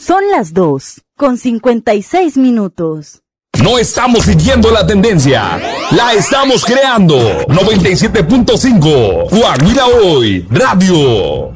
Son las 2:56. No estamos siguiendo la tendencia, la estamos creando. 97.5, Coahuila Hoy, Radio.